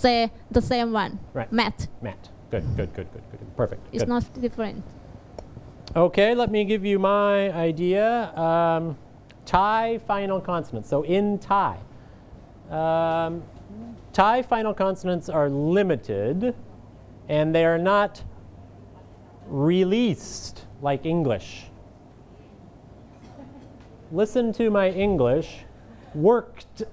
say the same one. Right. Mat. Mat. Good. Perfect. It's good. not different. Okay, let me give you my idea. Thai final consonants. So in Thai, Thai final consonants are limited, and they are not released like English. Listen to my English. Worked.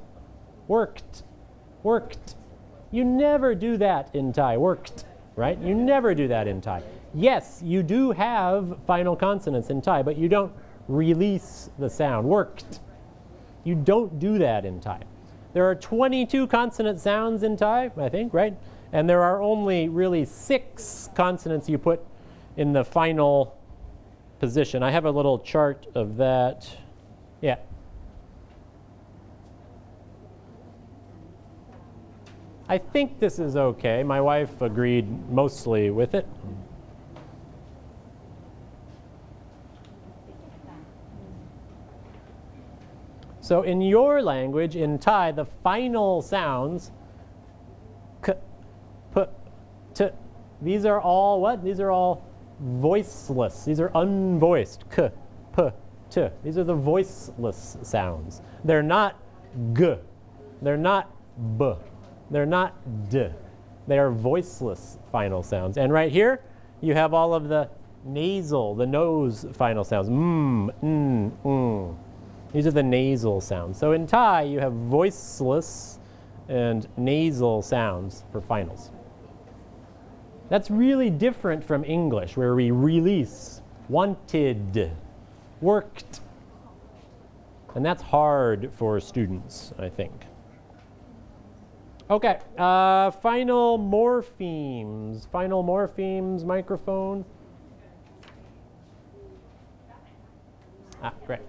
You never do that in Thai. Worked, right? You never do that in Thai. Yes, you do have final consonants in Thai, but you don't release the sound. Worked. You don't do that in Thai. There are 22 consonant sounds in Thai, I think, right? And there are only really 6 consonants you put in the final position. I have a little chart of that. Yeah. I think this is okay. My wife agreed mostly with it. So in your language, in Thai, the final sounds, k, p, t, these are all what? These are all voiceless. These are unvoiced. K, p, t. These are the voiceless sounds. They're not g. They're not b. They're not d. They are voiceless final sounds. And right here, you have all of the nasal, the nose final sounds. These are the nasal sounds. So in Thai, you have voiceless and nasal sounds for finals. That's really different from English, where we release, wanted, worked. And that's hard for students, I think. Okay, final morphemes. Final morphemes, microphone. Ah, great.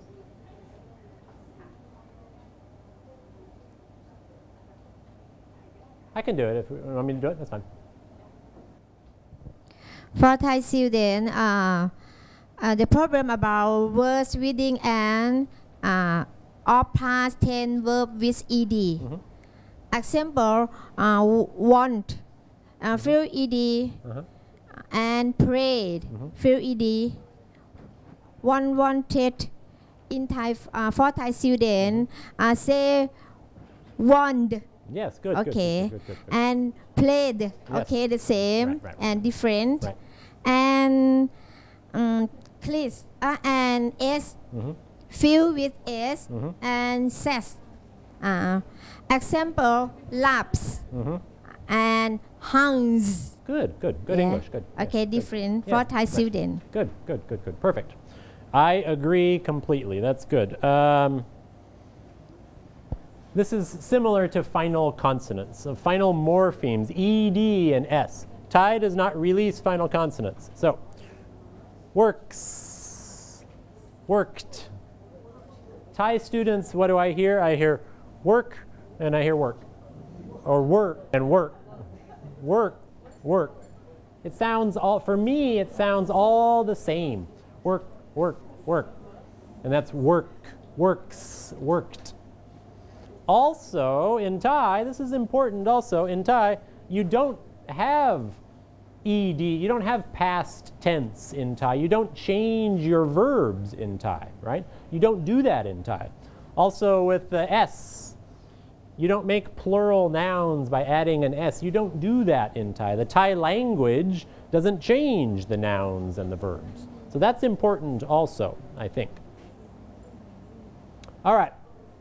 I can do it if you want me to do it, that's fine. For Thai students, the problem about words reading and all past tense verb with ed. Example, want, feel ed, and prayed, feel ed. One wanted in Thai, for Thai students, say want. Yes, good. Okay, good. And played. Yes. Okay, the same Right. and different. Right. And please and s, fill with s and says. Example, laps and hungs. Good Yeah. English, good. Okay, Yes, different good. for Yeah, Thai right. student. Good, perfect. I agree completely, that's good. This is similar to final consonants, so final morphemes, ed and s. Thai does not release final consonants. So, works, worked. Thai students, what do I hear? I hear work and I hear work. Or work and work. Work. It sounds all, for me, it sounds all the same. Work. And that's work, works, worked. Also, in Thai, this is important also, in Thai, you don't have ed, you don't have past tense in Thai. You don't change your verbs in Thai, right? You don't do that in Thai. Also with the s, you don't make plural nouns by adding an s. You don't do that in Thai. The Thai language doesn't change the nouns and the verbs. So that's important also, I think. All right.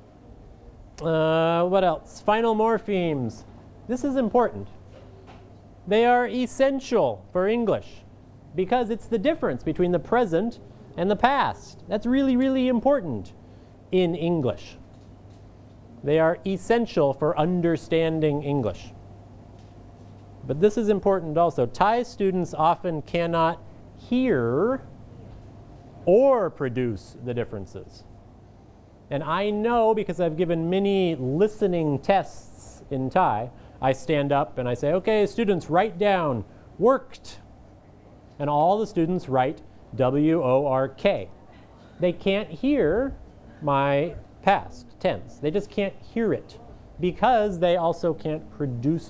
What else? Final morphemes. This is important. They are essential for English because it's the difference between the present and the past. That's really, really important in English. They are essential for understanding English. But this is important also. Thai students often cannot hear or produce the differences. And I know, because I've given many listening tests in Thai, I stand up and I say, okay, students, write down worked. And all the students write W-O-R-K. They can't hear my past tense. They just can't hear it because they also can't produce it.